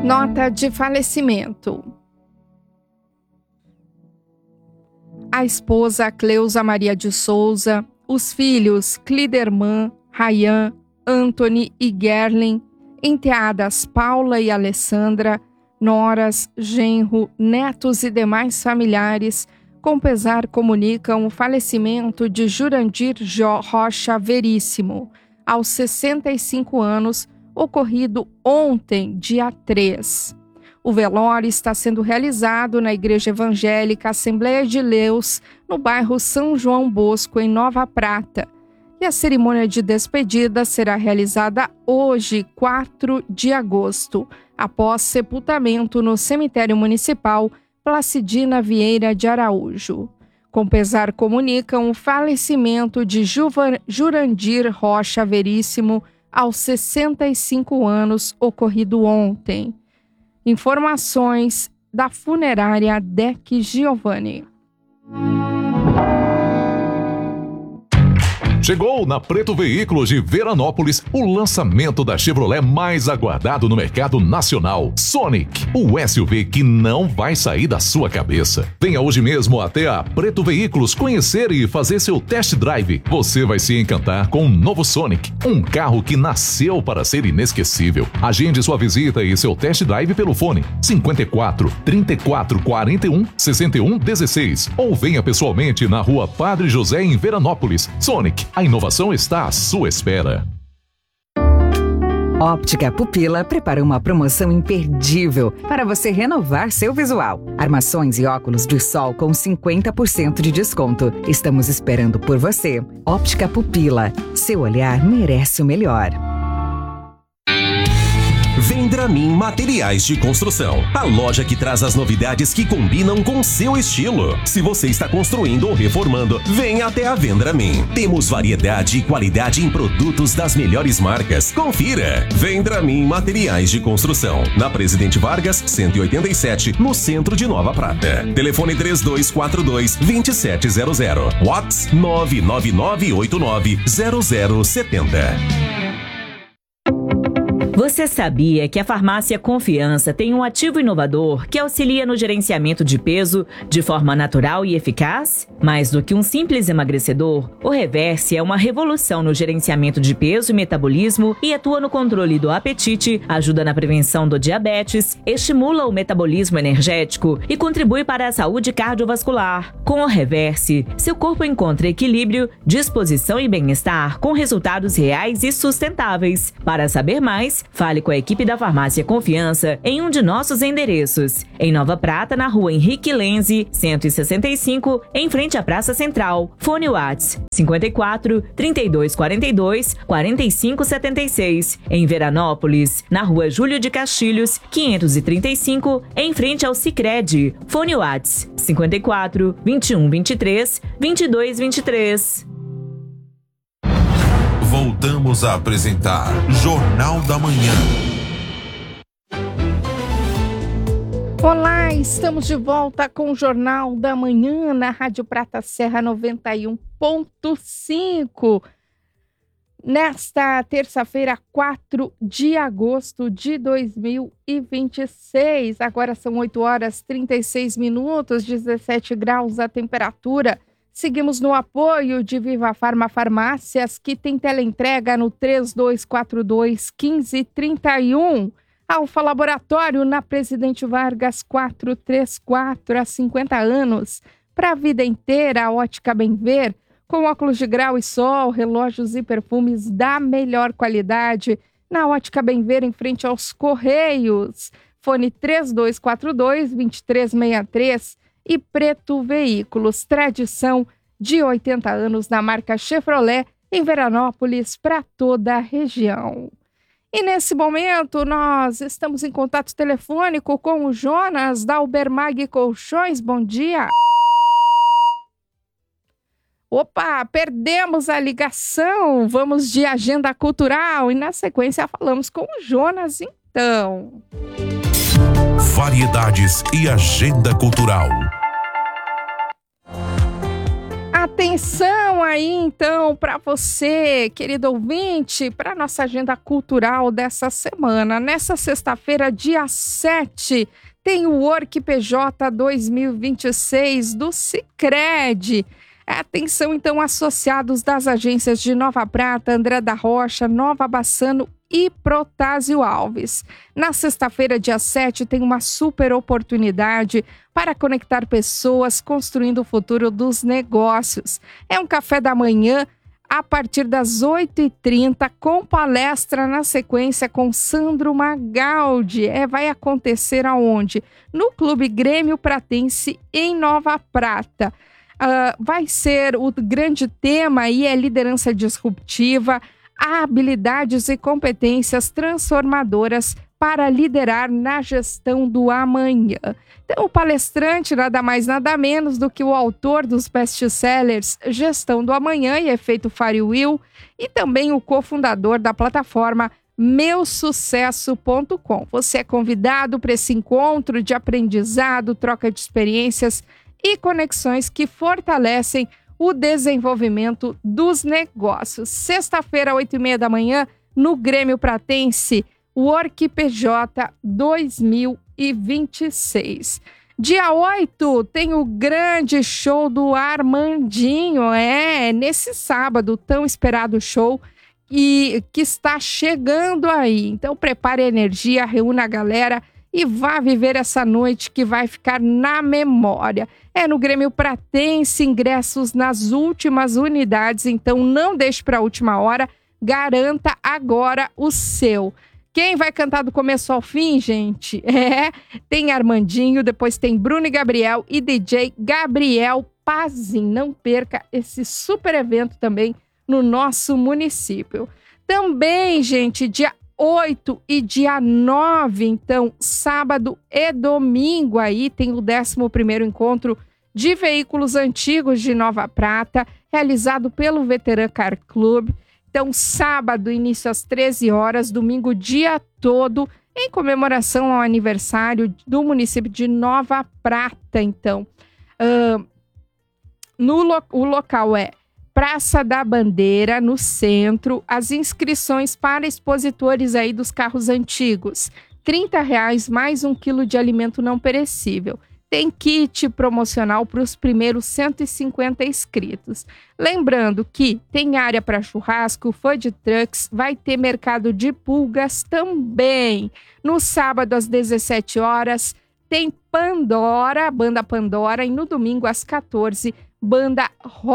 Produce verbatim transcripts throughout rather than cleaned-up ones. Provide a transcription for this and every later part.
Nota de falecimento. A esposa Cleusa Maria de Souza, os filhos Cliderman, Rayan, Anthony e Gerlin, enteadas Paula e Alessandra, noras, genro, netos e demais familiares, com pesar comunicam o falecimento de Jurandir Rocha Veríssimo, aos sessenta e cinco anos, ocorrido ontem, dia três. O velório está sendo realizado na Igreja Evangélica Assembleia de Deus, no bairro São João Bosco, em Nova Prata. E a cerimônia de despedida será realizada hoje, quatro de agosto, após sepultamento no cemitério municipal Placidina Vieira de Araújo. Com pesar comunicam o falecimento de Juva, Jurandir Rocha Veríssimo, aos sessenta e cinco anos, ocorrido ontem. Informações da funerária D E C Giovanni. Chegou na Preto Veículos de Veranópolis o lançamento da Chevrolet mais aguardado no mercado nacional, Sonic, o S U V que não vai sair da sua cabeça. Venha hoje mesmo até a Preto Veículos conhecer e fazer seu test drive. Você vai se encantar com o novo Sonic, um carro que nasceu para ser inesquecível. Agende sua visita e seu test drive pelo fone cinquenta e quatro, trinta e quatro, quarenta e um, sessenta e um, dezesseis ou venha pessoalmente na Rua Padre José em Veranópolis. Sonic, a inovação está à sua espera. Óptica Pupila prepara uma promoção imperdível para você renovar seu visual. Armações e óculos de sol com cinquenta por cento de desconto. Estamos esperando por você. Óptica Pupila. Seu olhar merece o melhor. Vendramin Materiais de Construção, a loja que traz as novidades que combinam com seu estilo. Se você está construindo ou reformando, venha até a Vendramin. Temos variedade e qualidade em produtos das melhores marcas. Confira! Vendramin Materiais de Construção, na Presidente Vargas, cento e oitenta e sete, no centro de Nova Prata. Telefone três dois quatro dois, dois sete zero zero. WhatsApp nove nove nove oito nove zero zero sete zero. Você sabia que a Farmácia Confiança tem um ativo inovador que auxilia no gerenciamento de peso de forma natural e eficaz? Mais do que um simples emagrecedor, o Reverse é uma revolução no gerenciamento de peso e metabolismo e atua no controle do apetite, ajuda na prevenção do diabetes, estimula o metabolismo energético e contribui para a saúde cardiovascular. Com o Reverse, seu corpo encontra equilíbrio, disposição e bem-estar com resultados reais e sustentáveis. Para saber mais, fale com a equipe da Farmácia Confiança em um de nossos endereços. Em Nova Prata, na Rua Henrique Lenze, cento e sessenta e cinco, em frente à Praça Central. Fone WhatsApp cinquenta e quatro, trinta e dois quarenta e dois, quarenta e cinco setenta e seis. Em Veranópolis, na Rua Júlio de Castilhos, quinhentos e trinta e cinco, em frente ao Sicredi. Fone WhatsApp cinquenta e quatro, vinte e um vinte e três, vinte e dois vinte e três. Voltamos a apresentar Jornal da Manhã. Olá, estamos de volta com o Jornal da Manhã na Rádio Prata Serra noventa e um ponto cinco. Nesta terça-feira, quatro de agosto de dois mil e vinte e seis. Agora são oito horas e trinta e seis minutos, dezessete graus a temperatura. Seguimos no apoio de Viva Farma Farmácias, que tem teleentrega no três dois quatro dois, um cinco três um. Alfa Laboratório na Presidente Vargas quatrocentos e trinta e quatro, há cinquenta anos. Para a vida inteira, a Ótica Bem Ver, com óculos de grau e sol, relógios e perfumes da melhor qualidade. Na Ótica Bem Ver, em frente aos Correios. Fone três dois quatro dois, dois três seis três. E Preto Veículos, tradição de oitenta anos na marca Chevrolet, em Veranópolis, para toda a região. E nesse momento, nós estamos em contato telefônico com o Jonas, da Ubermag Colchões. Bom dia. Opa, perdemos a ligação. Vamos de agenda cultural e, na sequência, falamos com o Jonas, então. Variedades e agenda cultural. Atenção aí, então, para você, querido ouvinte, para nossa agenda cultural dessa semana. Nessa sexta-feira, dia sete, tem o Work P J dois mil e vinte e seis do Sicredi. Atenção, então, associados das agências de Nova Prata, André da Rocha, Nova Bassano e Protásio Alves. Na sexta-feira, dia sete, tem uma super oportunidade para conectar pessoas construindo o futuro dos negócios. É um café da manhã a partir das oito e trinta, com palestra na sequência com Sandro Magaldi. É, vai acontecer aonde? No Clube Grêmio Pratense, em Nova Prata. Uh, vai ser o grande tema aí, é liderança disruptiva, habilidades e competências transformadoras para liderar na gestão do amanhã. Então, o palestrante nada mais nada menos do que o autor dos best-sellers Gestão do Amanhã e Efeito Firewheel e também o cofundador da plataforma meu sucesso ponto com. Você é convidado para esse encontro de aprendizado, troca de experiências e conexões que fortalecem o desenvolvimento dos negócios. Sexta-feira, oito e meia da manhã, no Grêmio Pratense, Work P J dois mil e vinte e seis. Dia oito, tem o grande show do Armandinho. É, nesse sábado, tão esperado show e que está chegando aí. Então, prepare a energia, reúna a galera e vá viver essa noite que vai ficar na memória. É no Grêmio Pratense, ingressos nas últimas unidades, então não deixe para a última hora, garanta agora o seu. Quem vai cantar do começo ao fim, gente? É, tem Armandinho, depois tem Bruno e Gabriel e D J Gabriel Pazin. Não perca esse super evento também no nosso município. Também, gente, dia oito e dia nove, então, sábado e domingo, aí tem o décimo primeiro encontro de veículos antigos de Nova Prata, realizado pelo Veteran Car Club. Então, sábado, início às treze horas, domingo, o dia todo, em comemoração ao aniversário do município de Nova Prata, então. Uh, no lo- o local é Praça da Bandeira, no centro. As inscrições para expositores aí dos carros antigos. trinta reais mais um quilo de alimento não perecível. Tem kit promocional para os primeiros cento e cinquenta inscritos. Lembrando que tem área para churrasco, food trucks, vai ter mercado de pulgas também. No sábado, às dezessete horas, tem Pandora, banda Pandora, e no domingo, às quatorze, banda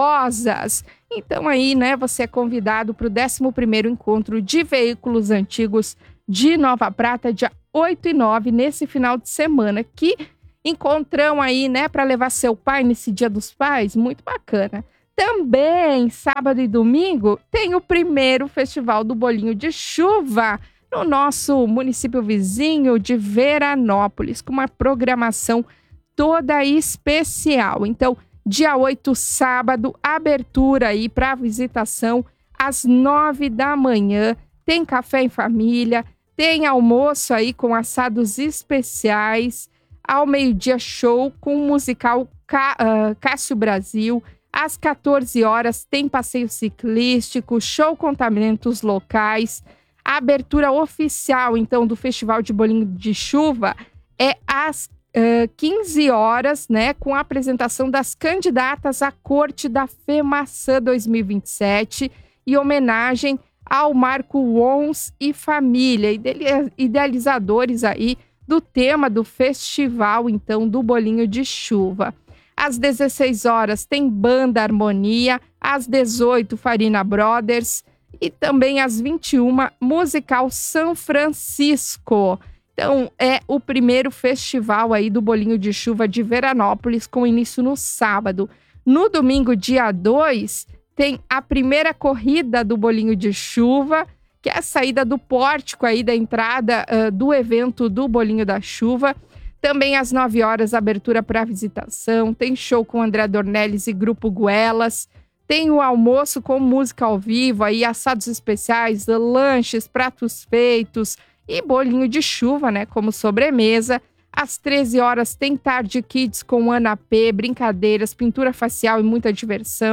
Rosas. Então aí, né, você é convidado para o décimo primeiro encontro de veículos antigos de Nova Prata, dia oito e nove, nesse final de semana, que encontrão aí, né, para levar seu pai nesse Dia dos Pais, muito bacana. Também, sábado e domingo, tem o primeiro Festival do Bolinho de Chuva no nosso município vizinho de Veranópolis, com uma programação toda especial. Então, dia oito, sábado, abertura aí para visitação às nove da manhã. Tem café em família, tem almoço aí com assados especiais. Ao meio-dia, show com o musical Cá, uh, Cássio Brasil. Às quatorze horas, tem passeio ciclístico, show com talentos locais. A abertura oficial, então, do Festival de Bolinho de Chuva é às uh, quinze horas, né, com a apresentação das candidatas à Corte da FEMAÇã dois mil e vinte e sete e homenagem ao Marco Wons e família, idealizadores aí do tema do festival, então, do Bolinho de Chuva. Às dezesseis horas tem Banda Harmonia, às dezoito, Farina Brothers e também às vinte e uma, Musical São Francisco. Então, é o primeiro festival aí do Bolinho de Chuva de Veranópolis, com início no sábado. No domingo, dia dois, tem a primeira corrida do Bolinho de Chuva, que é a saída do pórtico aí da entrada uh, do evento do Bolinho da Chuva. Também às nove horas, abertura para visitação. Tem show com André Dornelles e Grupo Guelas. Tem o almoço com música ao vivo, aí assados especiais, lanches, pratos feitos e bolinho de chuva, né, como sobremesa. Às treze horas tem Tarde Kids com Ana P, brincadeiras, pintura facial e muita diversão.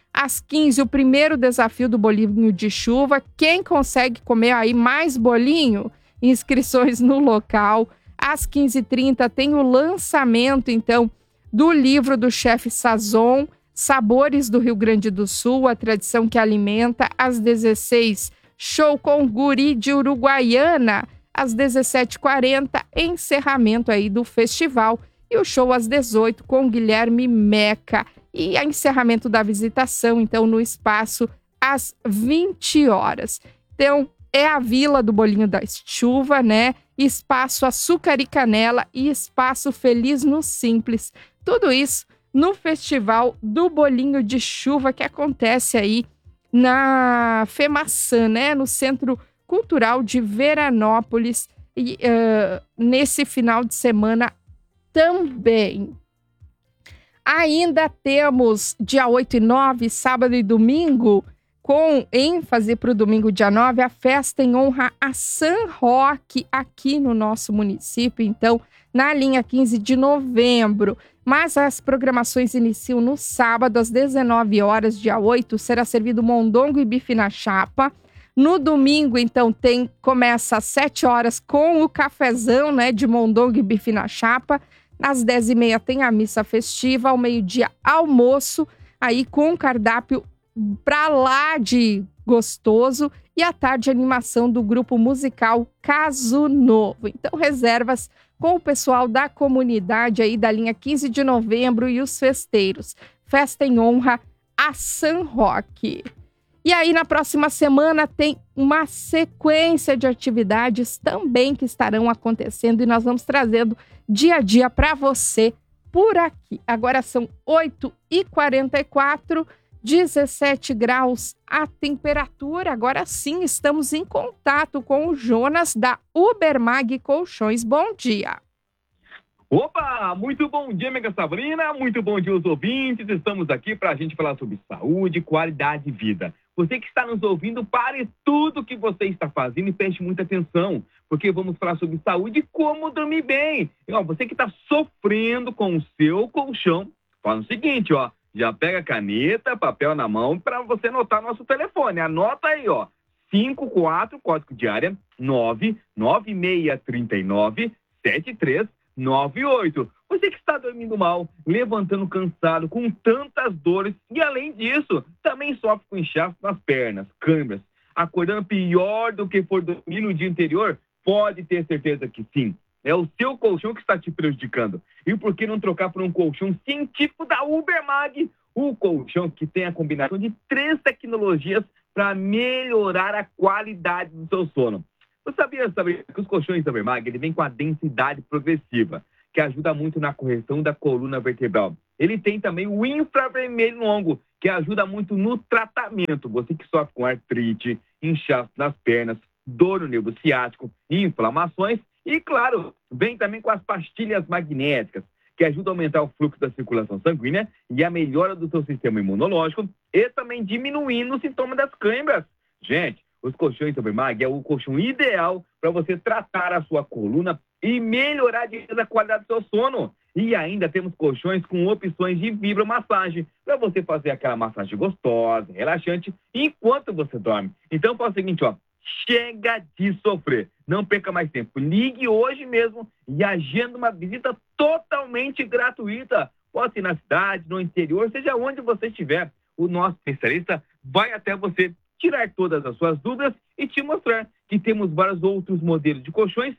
Às quinze, o primeiro desafio do bolinho de chuva. Quem consegue comer aí mais bolinho? Inscrições no local. Às quinze e trinta tem o lançamento, então, do livro do chefe Sazon, Sabores do Rio Grande do Sul, a tradição que alimenta. Às dezesseis, show com guri de Uruguaiana. Às dezessete e quarenta, encerramento aí do festival. E o show às dezoito com Guilherme Meca. E a encerramento da visitação, então, no espaço às vinte horas. Então, é a Vila do Bolinho da Chuva, né? Espaço Açúcar e Canela e Espaço Feliz no Simples. Tudo isso no Festival do Bolinho de Chuva, que acontece aí na FEMAÇã, né? No Centro Cultural de Veranópolis. E uh, nesse final de semana também. Ainda temos dia oito e nove, sábado e domingo, com ênfase para o domingo, dia nove, a festa em honra a San Roque aqui no nosso município, então, na linha quinze de novembro. Mas as programações iniciam no sábado, às dezenove horas, dia oito, será servido mondongo e bife na chapa. No domingo, então, tem começa às sete horas com o cafezão, né, de mondongo e bife na chapa. Às dez e meia tem a missa festiva, ao meio-dia almoço, aí com cardápio pra lá de gostoso, e à tarde animação do grupo musical Caso Novo. Então reservas com o pessoal da comunidade aí da linha quinze de novembro e os festeiros. Festa em honra a San Roque. E aí na próxima semana tem uma sequência de atividades também que estarão acontecendo e nós vamos trazendo dia a dia para você por aqui. Agora são oito e quarenta e quatro, dezessete graus a temperatura. Agora sim estamos em contato com o Jonas da Ubermag Colchões. Bom dia. Opa, muito bom dia, Mega Sabrina, muito bom dia aos ouvintes. Estamos aqui para a gente falar sobre saúde, qualidade de vida. Você que está nos ouvindo, pare tudo que você está fazendo e preste muita atenção, porque vamos falar sobre saúde e como dormir bem. E, ó, você que está sofrendo com o seu colchão, fala o seguinte, ó, já pega caneta, papel na mão para você anotar nosso telefone. Anota aí, ó, cinco quatro, código de área, nove nove seis três nove sete três nove oito. Você que está dormindo mal, levantando cansado, com tantas dores e, além disso, também sofre com inchaço nas pernas, câimbras, acordando pior do que for dormir no dia anterior, pode ter certeza que sim. É o seu colchão que está te prejudicando. E por que não trocar por um colchão científico da Ubermag? O colchão que tem a combinação de três tecnologias para melhorar a qualidade do seu sono. Você sabia, sabia que os colchões da Ubermag ele vem com a densidade progressiva, que ajuda muito na correção da coluna vertebral. Ele tem também o infravermelho longo, que ajuda muito no tratamento. Você que sofre com artrite, inchaço nas pernas, dor no nervo ciático, inflamações. E, claro, vem também com as pastilhas magnéticas, que ajudam a aumentar o fluxo da circulação sanguínea e a melhora do seu sistema imunológico e também diminuindo os sintomas das câimbras. Gente, os colchões Ubermag é o colchão ideal para você tratar a sua coluna e melhorar a qualidade do seu sono. E ainda temos colchões com opções de vibromassagem para você fazer aquela massagem gostosa, relaxante, enquanto você dorme. Então faz o seguinte, ó, chega de sofrer. Não perca mais tempo. Ligue hoje mesmo e agenda uma visita totalmente gratuita. Pode ser na cidade, no interior, seja onde você estiver. O nosso especialista vai até você tirar todas as suas dúvidas e te mostrar que temos vários outros modelos de colchões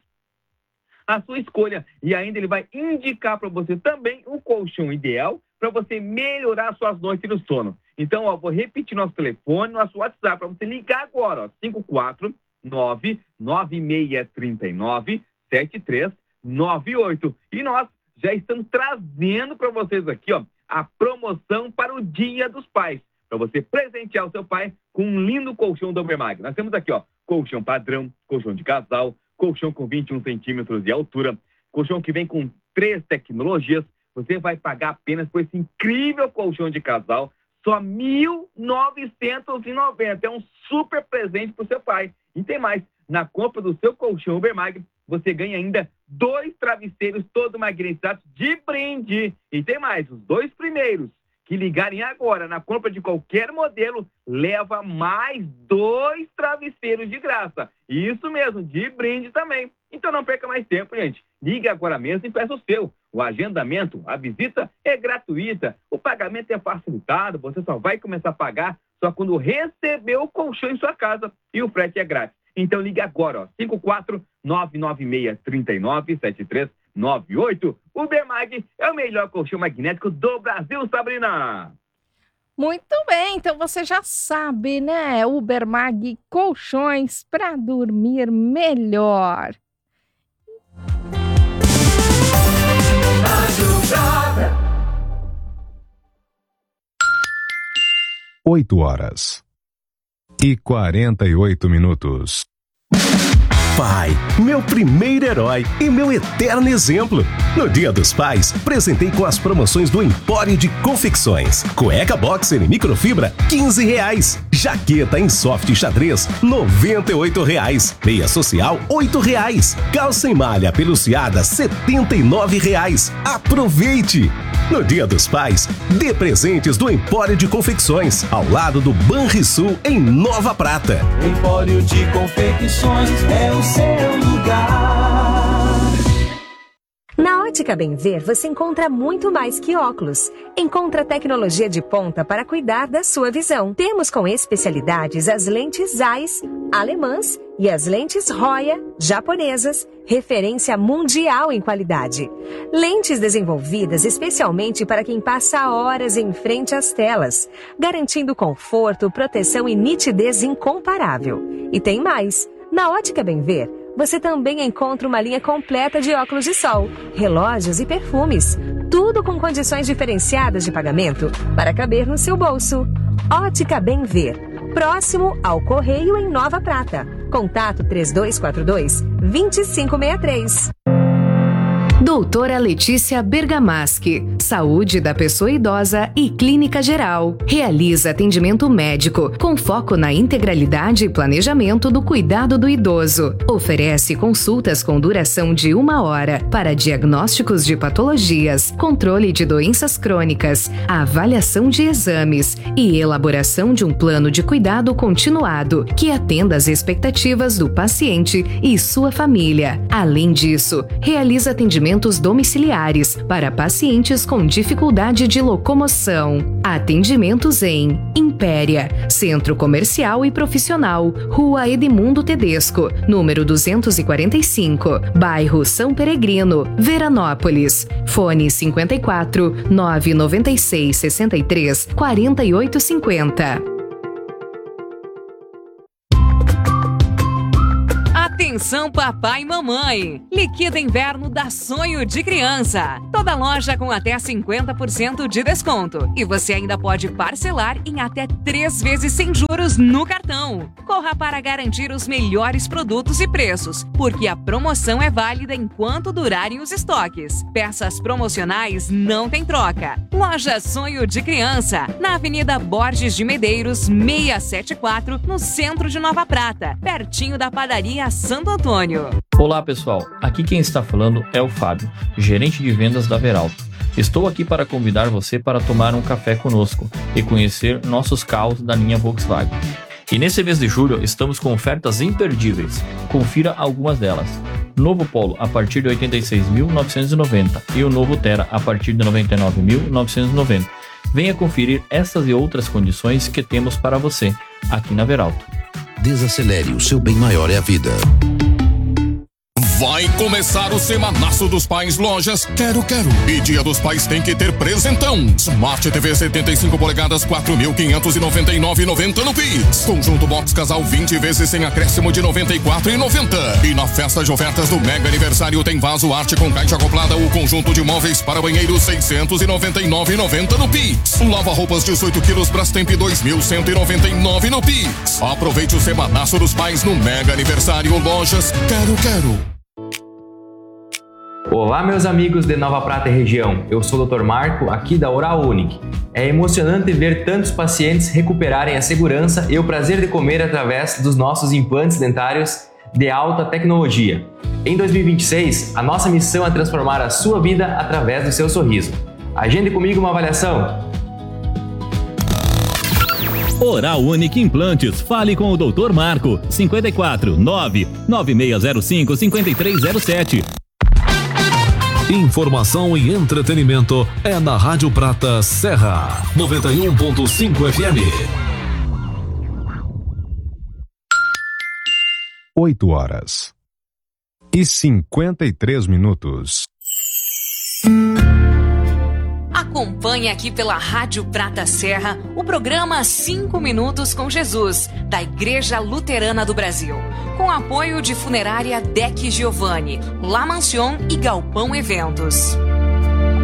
à sua escolha. E ainda ele vai indicar para você também o colchão ideal para você melhorar suas noites no sono. Então, ó, vou repetir nosso telefone, nosso WhatsApp, para você ligar agora, ó, cinco quatro nove nove seis três nove sete três nove oito. E nós já estamos trazendo para vocês aqui, ó, a promoção para o Dia dos Pais, para você presentear o seu pai com um lindo colchão da Ubermag. Nós temos aqui, ó, colchão padrão, colchão de casal, colchão com vinte e um centímetros de altura, colchão que vem com três tecnologias. Você vai pagar apenas por esse incrível colchão de casal só mil novecentos e noventa. É um super presente para o seu pai. E tem mais, na compra do seu colchão Ubermag, você ganha ainda dois travesseiros todo magnetizados de brinde. E tem mais, os dois primeiros que ligarem agora na compra de qualquer modelo, leva mais dois travesseiros de graça. Isso mesmo, de brinde também. Então não perca mais tempo, gente. Ligue agora mesmo e peça o seu. O agendamento, a visita é gratuita, o pagamento é facilitado, você só vai começar a pagar só quando receber o colchão em sua casa e o frete é grátis. Então ligue agora, ó, cinco quatro nove nove seis três nove sete três nove oito. O Ubermag é o melhor colchão magnético do Brasil, Sabrina. Muito bem, então você já sabe, né? Ubermag colchões para dormir melhor. Oito horas e quarenta e oito minutos. Pai, meu primeiro herói e meu eterno exemplo. No Dia dos Pais, presentei com as promoções do Empório de Confecções. Cueca boxer em microfibra, quinze reais. Jaqueta em soft xadrez, noventa e oito reais. Meia social, oito reais. Calça em malha peluciada, setenta e nove reais. Aproveite! No Dia dos Pais, dê presentes do Empório de Confecções, ao lado do Banrisul, em Nova Prata. Empório de Confecções é o seu lugar. Na Ótica Bem Ver, você encontra muito mais que óculos. Encontra tecnologia de ponta para cuidar da sua visão. Temos com especialidades as lentes Zeiss, alemãs e as lentes Roya, japonesas, referência mundial em qualidade. Lentes desenvolvidas especialmente para quem passa horas em frente às telas, garantindo conforto, proteção e nitidez incomparável. E tem mais! Na Ótica Bem Ver, você também encontra uma linha completa de óculos de sol, relógios e perfumes. Tudo com condições diferenciadas de pagamento para caber no seu bolso. Ótica Bem Ver, próximo ao Correio em Nova Prata. Contato três dois quatro dois, dois cinco seis três. Doutora Letícia Bergamaschi, Saúde da Pessoa Idosa e Clínica Geral. Realiza atendimento médico com foco na integralidade e planejamento do cuidado do idoso. Oferece consultas com duração de uma hora para diagnósticos de patologias, controle de doenças crônicas, avaliação de exames e elaboração de um plano de cuidado continuado que atenda às expectativas do paciente e sua família. Além disso, realiza atendimento domiciliares para pacientes com dificuldade de locomoção. Atendimentos em Impéria, Centro Comercial e Profissional, Rua Edmundo Tedesco, número duzentos e quarenta e cinco, bairro São Peregrino, Veranópolis. Fone cinquenta e quatro, nove nove seis, sessenta e três, quarenta e oito cinquenta. Atenção papai e mamãe! Liquida inverno da Sonho de Criança. Toda loja com até cinquenta por cento de desconto. E você ainda pode parcelar em até três vezes sem juros no cartão. Corra para garantir os melhores produtos e preços, porque a promoção é válida enquanto durarem os estoques. Peças promocionais não tem troca. Loja Sonho de Criança, na Avenida Borges de Medeiros, seiscentos e setenta e quatro, no centro de Nova Prata, pertinho da padaria Santo Antônio. Olá pessoal, aqui quem está falando é o Fábio, gerente de vendas da Veralto. Estou aqui para convidar você para tomar um café conosco e conhecer nossos carros da linha Volkswagen. E nesse mês de julho estamos com ofertas imperdíveis. Confira algumas delas. Novo Polo a partir de oitenta e seis mil novecentos e noventa e o novo Terra a partir de noventa e nove mil novecentos e noventa. Venha conferir essas e outras condições que temos para você aqui na Veralto. Desacelere, o seu bem maior é a vida. Vai começar o Semanaço dos Pais Lojas Quero Quero. E Dia dos Pais tem que ter presentão. Smart T V setenta e cinco polegadas, quatro mil quinhentos e noventa e nove reais e noventa centavos no Pix. Conjunto Box Casal vinte vezes sem acréscimo de noventa e quatro reais e noventa centavos. E na festa de ofertas do Mega Aniversário tem vaso arte com caixa acoplada o conjunto de móveis para banheiro seiscentos e noventa e nove reais e noventa centavos no Pix. Lava roupas dezoito quilos Brastemp dois mil cento e noventa e nove reais no Pix. Aproveite o Semanaço dos Pais no Mega Aniversário Lojas Quero Quero. Olá meus amigos de Nova Prata e região, eu sou o doutor Marco, aqui da Oral Unique. É emocionante ver tantos pacientes recuperarem a segurança e o prazer de comer através dos nossos implantes dentários de alta tecnologia. Em dois mil e vinte e seis, a nossa missão é transformar a sua vida através do seu sorriso. Agende comigo uma avaliação. Oral Unique Implantes. Fale com o doutor Marco. cinquenta e quatro, nove nove seis zero cinco, cinco três zero sete. Informação e entretenimento é na Rádio Prata Serra, noventa e um ponto cinco F M. oito horas e cinquenta e três minutos. Acompanhe aqui pela Rádio Prata Serra o programa cinco Minutos com Jesus, da Igreja Luterana do Brasil, com apoio de Funerária Deck Giovanni, La Mansion e Galpão Eventos.